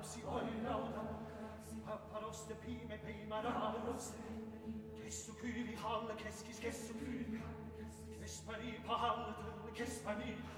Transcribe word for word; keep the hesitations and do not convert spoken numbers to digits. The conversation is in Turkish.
lapsi oilauda, paparoste pime peimaros, Kesu kyvi halle keskis kesu kyvi, Kespani pahalle kespani,